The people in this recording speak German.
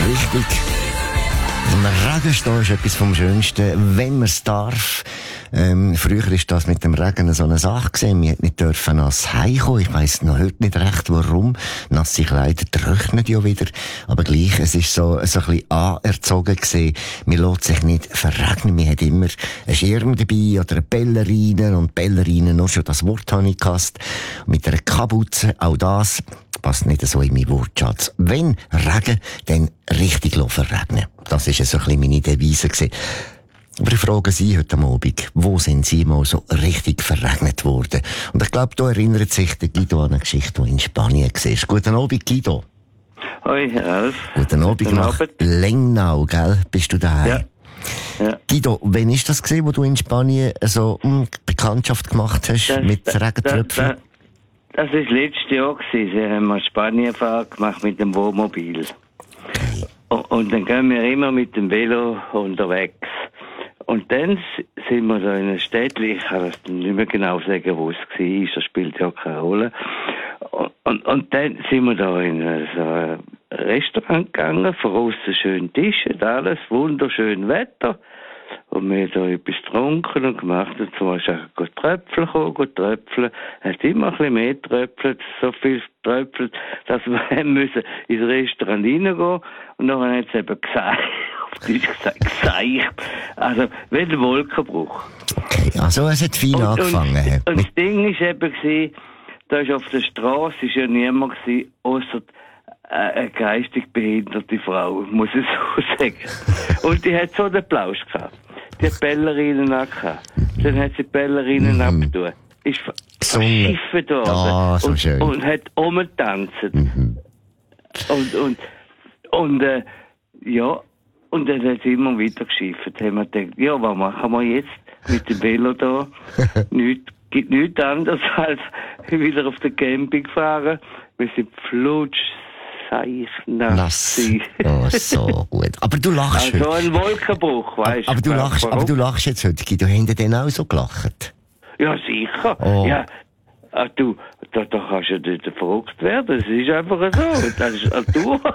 Richtig. Im Regen stehen ist etwas vom Schönsten, wenn man es darf. Früher ist das mit dem Regen so eine Sache gewesen. Wir nicht dürfen nass heimkommen. Ich weiss noch heute nicht recht, warum. Nasse Kleider trocknen ja wieder. Aber gleich, es ist so ein bisschen anerzogen gewesen. Man lässt sich nicht verregnen. Man hat immer einen Schirm dabei oder eine Ballerine. Und Ballerine, noch schon das Wort habe ich gehasst. Mit einer Kapuze, auch das passt nicht so in meinen Wortschatz. Wenn Regen, dann richtig verregnen. Das ist so ein bisschen meine Devise gewesen. Aber ich frage Sie heute Abend, wo sind Sie mal so richtig verregnet worden? Und ich glaube, da erinnert sich der Guido an eine Geschichte, die in Spanien war. Guten Abend, Guido. Hoi, Ralf. Guten Abend nach Lengnau, gell? Bist du daheim? Ja. Guido, wann ist das gewesen, wo du in Spanien so Bekanntschaft gemacht hast mit Regentröpfen? Das war letztes Jahr gewesen. Sie haben eine Spanienfahrt gemacht mit dem Wohnmobil. Okay. Und dann gehen wir immer mit dem Velo unterwegs. Und dann sind wir da in einer Städtchen, ich kann das nicht mehr genau sagen, wo es war, das spielt ja keine Rolle. Und dann sind wir da in so ein Restaurant gegangen, von außen schön Tische, alles, wunderschön Wetter. Und wir haben da etwas getrunken und gemacht. Und zum Beispiel Tröpfel tröpfeln. Hat immer ein bisschen mehr tröpfelt, so viel tröpfelt, dass wir müssen ins Restaurant reingehen. Und dann hat es eben gesagt, also, wie ein Wolkenbruch. Okay, also es hat viel angefangen. Und das Ding war eben, da ist auf der Straße ja niemand gewesen, ausser eine geistig behinderte Frau, muss ich so sagen. Und die hat so einen Applaus gehabt. Die hat Bällerinen angehabt. Dann hat sie Bällerinen abgetan. Ist verschiffen da. Ah, so schön. Und hat umgetanzt. Ja. Und dann hat sie immer wieder geschifft. Haben wir gedacht, ja, was machen wir jetzt mit dem Velo da? Gibt nichts anderes als wieder auf den Camping fahren. Wir sind nass. Oh, so gut. Aber du lachst also heute. ein Wolkenbruch, weißt du. Aber du lachst jetzt heute. Du hast dann auch so gelacht. Ja, sicher. Oh. Ja. Da kannst du nicht verrückt werden. Es ist einfach so. Das ist, du